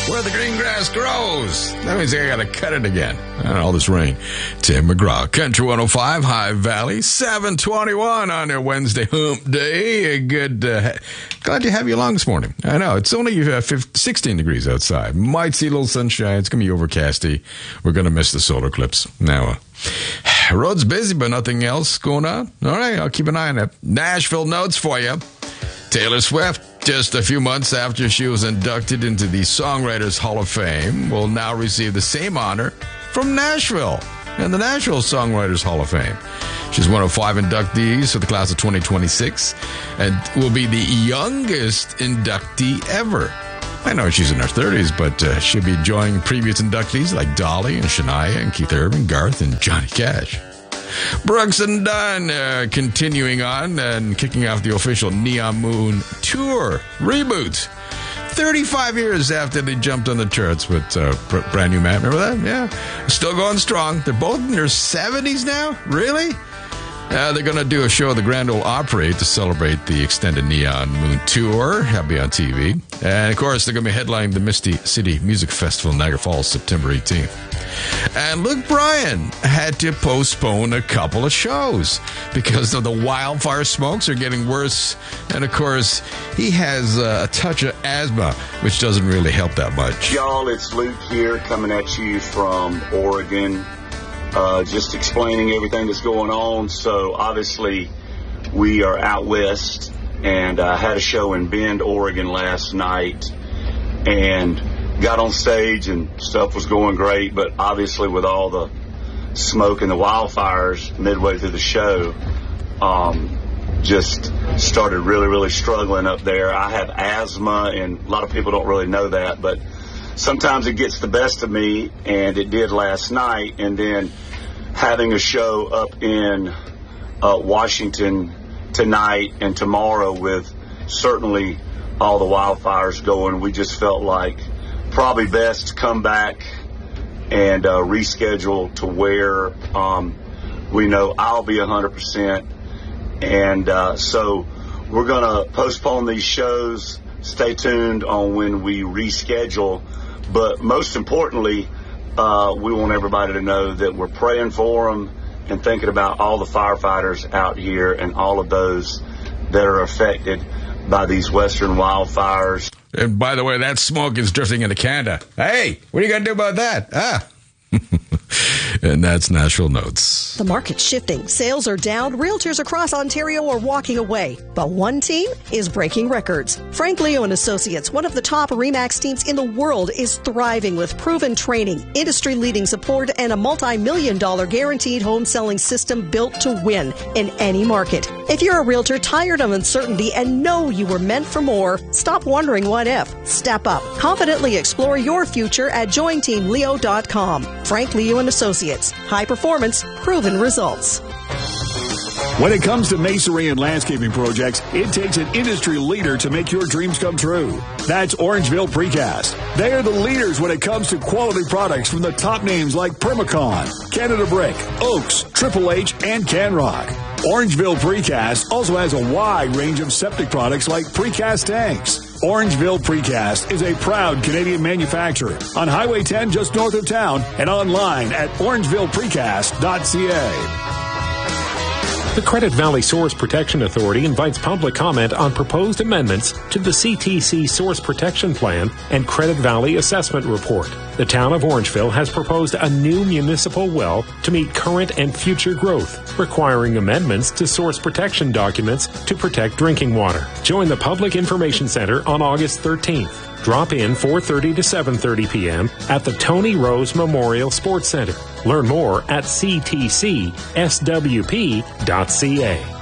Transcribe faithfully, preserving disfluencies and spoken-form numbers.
where the green grass grows. That means I got to cut it again. Uh, all this rain. Tim McGraw, Country one oh five, High Valley, seven twenty-one on a Wednesday hump day. A good, uh, glad to have you along this morning. I know, it's only uh, fifteen, sixteen degrees outside. Might see a little sunshine. It's going to be overcasty. We're going to miss the solar eclipse. Now, uh, road's busy, but nothing else going on. All right, I'll keep an eye on it. Nashville notes for you. Taylor Swift, just a few months after she was inducted into the Songwriters Hall of Fame, will now receive the same honor from Nashville and the Nashville Songwriters Hall of Fame. She's one of five inductees for the class of twenty twenty-six and will be the youngest inductee ever. I know she's in her thirties, but uh, she'll be joining previous inductees like Dolly and Shania and Keith Urban, Garth, and Johnny Cash. Brooks and Dunn uh, continuing on and kicking off the official Neon Moon Tour reboot. thirty-five years after they jumped on the charts with uh, Brand New Man. Remember that? Yeah. Still going strong. They're both in their seventies now? Really? Uh, they're going to do a show at the Grand Ole Opry to celebrate the extended Neon Moon Tour. That'll be on T V. And, of course, they're going to be headlining the Misty City Music Festival in Niagara Falls, September eighteenth. And Luke Bryan had to postpone a couple of shows because of the wildfire smokes are getting worse. And, of course, he has uh, a touch of asthma, which doesn't really help that much. Y'all, it's Luke here coming at you from Oregon. Uh, just explaining everything that's going on. So obviously we are out west, and I uh, had a show in Bend, Oregon last night, and got on stage and stuff was going great, but obviously with all the smoke and the wildfires midway through the show, um, just started really, really struggling up there. I have asthma, and a lot of people don't really know that, but sometimes it gets the best of me, and it did last night. And then having a show up in uh, Washington tonight and tomorrow with certainly all the wildfires going, we just felt like probably best to come back and uh, reschedule to where um, we know I'll be one hundred percent. And uh, so we're going to postpone these shows. Stay tuned on when we reschedule. But most importantly, uh, we want everybody to know that we're praying for them and thinking about all the firefighters out here and all of those that are affected by these western wildfires. And by the way, that smoke is drifting into Canada. Hey, what are you going to do about that? Ah. And that's Nashville Notes. The market's shifting. Sales are down. Realtors across Ontario are walking away. But one team is breaking records. Frank Leo and Associates, one of the top RE/MAX teams in the world, is thriving with proven training, industry-leading support, and a multi-million dollar guaranteed home selling system built to win in any market. If you're a realtor tired of uncertainty and know you were meant for more, stop wondering what if. Step up. Confidently explore your future at join team leo dot com. Frank Leo and Associates. High performance, proven results. When it comes to masonry and landscaping projects, it takes an industry leader to make your dreams come true. That's Orangeville Precast. They are the leaders when it comes to quality products from the top names like Permacon, Canada Brick, Oaks, Triple H, and Canrock. Orangeville Precast also has a wide range of septic products like precast tanks. Orangeville Precast is a proud Canadian manufacturer on Highway ten just north of town and online at orangeville precast dot c a. The Credit Valley Source Protection Authority invites public comment on proposed amendments to the C T C Source Protection Plan and Credit Valley Assessment Report. The town of Orangeville has proposed a new municipal well to meet current and future growth, requiring amendments to source protection documents to protect drinking water. Join the Public Information Center on August thirteenth. Drop in four thirty to seven thirty p.m. at the Tony Rose Memorial Sports Center. Learn more at c t c s w p dot c a.